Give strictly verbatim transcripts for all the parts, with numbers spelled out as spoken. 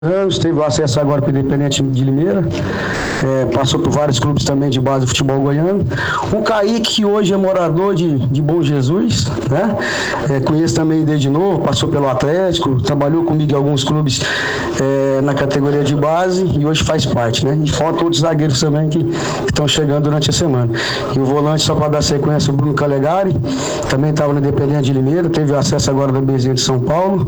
anos, teve o acesso agora para o Independente de Limeira, é, passou por vários clubes também de base do futebol goiano. O Kaique, que hoje é morador de, de Bom Jesus, né? É, conheço também desde novo, passou pelo Atlético, trabalhou comigo em alguns clubes é, na categoria de base e hoje faz parte, né? E faltam outros zagueiros também que estão chegando durante a semana. E o volante, só para dar sequência, o Bruno Calegari, também estava no Independente de Limeira, teve acesso agora da Bezinha de São Paulo.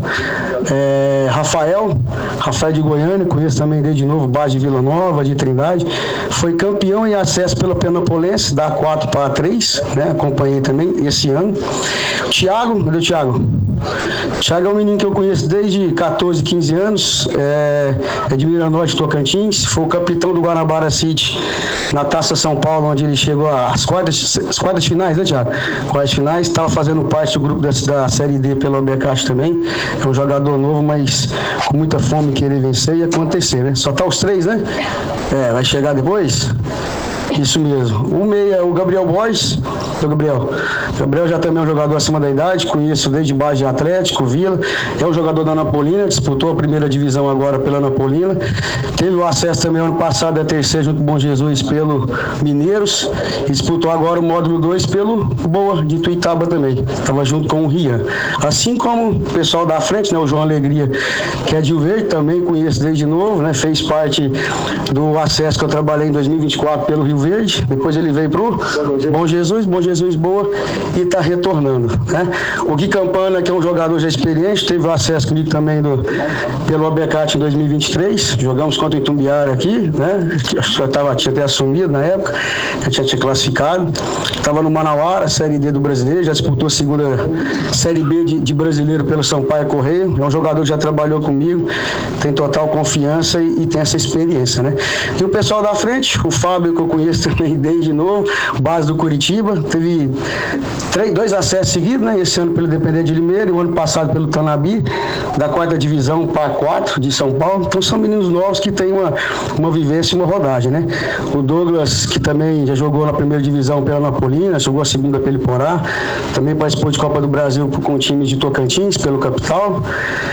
É, Rafael, Rafael de Goiânia, conheço também desde novo, base de Vila Nova, de Trindade, foi campeão em acesso pela Penapolense, da quatro para três, né? Acompanhei também esse ano. Thiago, cadê o Thiago? Thiago é um menino que eu conheço desde catorze, quinze anos, é, é de Miranópolis, Tocantins, foi o capitão do Guanabara City na Taça São Paulo, onde ele chegou às quartas, às quartas finais, né, Thiago? Quartas finais, estava fazendo parte do grupo da, da Série D pelo Albercate também, é um jogador novo, mas com muita fome, querer vencer e acontecer, né? Só tá os três, né? É, vai chegar depois? Isso mesmo. O meia, o Gabriel Boys. O Gabriel. Gabriel já também é um jogador acima da idade, conheço desde base de Atlético, Vila. É um jogador da Anapolina, disputou a primeira divisão agora pela Anapolina. Teve o acesso também ano passado a terceira junto com o Bom Jesus pelo Mineiros. E disputou agora o módulo dois pelo Boa de Tuitaba também. Estava junto com o Rian. Assim como o pessoal da frente, né, o João Alegria, que é de Rio Verde, também conheço desde novo, né, fez parte do acesso que eu trabalhei em dois mil e vinte e quatro pelo Rio Verde. Depois ele veio pro Bom Jesus, Bom Jesus Boa e está retornando, né? O Gui Campana, que é um jogador já experiente, teve o acesso comigo também do, pelo Albercate em dois mil e vinte e três, jogamos contra o Itumbiara aqui, né? Acho que eu tava, tinha até assumido na época, já tinha, tinha classificado, estava no Manauara, Série D do Brasileiro, já disputou a segunda Série B de, de Brasileiro pelo Sampaio Correia, é um jogador que já trabalhou comigo, tem total confiança e, e tem essa experiência, né? E o pessoal da frente, o Fábio, que eu conheço também desde novo, base do Curitiba, teve três, dois acessos seguidos, né? Esse ano pelo Independente de Limeira e o ano passado pelo Tanabi, da quarta divisão para quatro de São Paulo. Então são meninos novos que têm uma, uma vivência e uma rodagem, né? O Douglas, que também já jogou na primeira divisão pela Anapolina, jogou a segunda pelo Iporá, também participou de Copa do Brasil com o time de Tocantins, pelo Capital.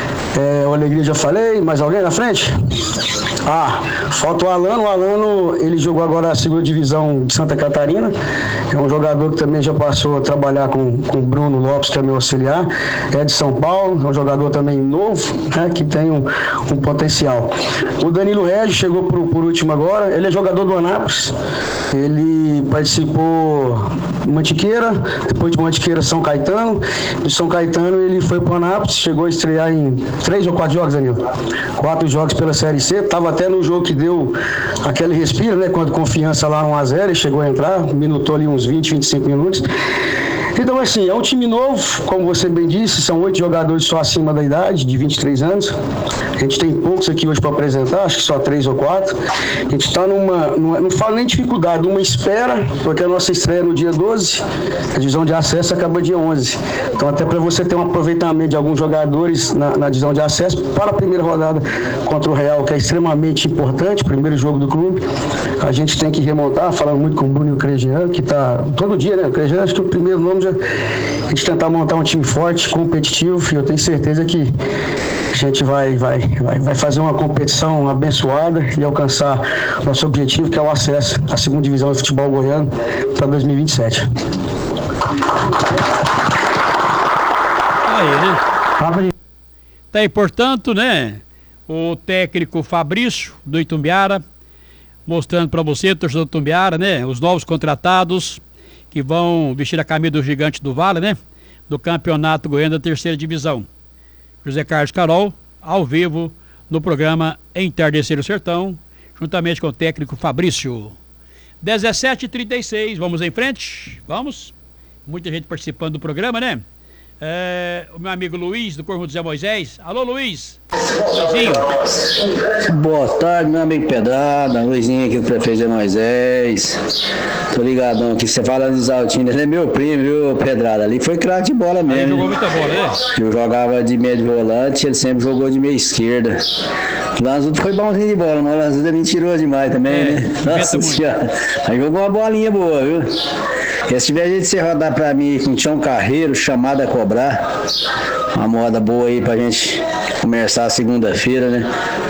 É, o Alegria já falei, mais alguém na frente? Ah, falta o Alano. O Alano, ele jogou agora a segunda divisão de Santa Catarina. É um jogador que também já passou a trabalhar com, com o Bruno Lopes, que é meu auxiliar. É de São Paulo, é um jogador também novo, né, que tem um, um potencial. O Danilo Regis chegou por, por último agora. Ele é jogador do Anápolis. Ele participou de Mantiqueira, depois de Mantiqueira São Caetano. De São Caetano ele foi para o Anápolis, chegou a estrear em três ou quatro jogos, Danilo? Quatro jogos pela Série C. Estava até no jogo que deu aquele respiro, né? Quando Confiança lá um a zero, ele chegou a entrar, minutou ali uns vinte, vinte e cinco minutos. Então, assim, é um time novo, como você bem disse, são oito jogadores só acima da idade, de vinte e três anos. A gente tem poucos aqui hoje para apresentar, acho que só três ou quatro. A gente está numa, numa, não falo nem dificuldade, numa espera, porque a nossa estreia no dia doze, a divisão de acesso acaba dia onze. Então, até para você ter um aproveitamento de alguns jogadores na, na divisão de acesso para a primeira rodada contra o Real, que é extremamente importante, primeiro jogo do clube, a gente tem que remontar, falando muito com o Bruno e o Crejean, que está todo dia, né? O Crejean, acho que o primeiro nome já a gente tentar montar um time forte, competitivo, e eu tenho certeza que a gente vai, vai, vai, vai fazer uma competição abençoada e alcançar nosso objetivo, que é o acesso à segunda divisão do futebol goiano para dois mil e vinte e sete. Aí, né? Tá aí, portanto, né? O técnico Fabrício do Itumbiara, mostrando para você, torcedor do Itumbiara, né? Os novos contratados que vão vestir a camisa do Gigante do Vale, né? Do Campeonato Goiano da Terceira Divisão. José Carlos Carol, ao vivo, no programa Entardecer o Sertão, juntamente com o técnico Fabrício. dezessete e trinta e seis, vamos em frente? Vamos? Muita gente participando do programa, né? É, o meu amigo Luiz, do Corvo do Zé Moisés. Alô, Luiz. Luizinho. Boa tarde, meu amigo Pedrada. Luizinho aqui do prefeito Zé Moisés. Tô ligadão aqui. Você fala dos Altinhos, ele é meu primo, viu, Pedrada? Ali foi craque de bola mesmo. Ele jogou muita bola, né? Eu jogava de meio de volante, ele sempre jogou de meia esquerda. O Lanzudo foi bonzinho de bola, mas o Lanzudo é mentiroso demais também, é, né? Nossa senhora. Aí jogou uma bolinha boa, viu? E se tiver jeito de você rodar pra mim com o Tião Carreiro, chamado a cobrar, uma moda boa aí pra gente começar a segunda-feira, né?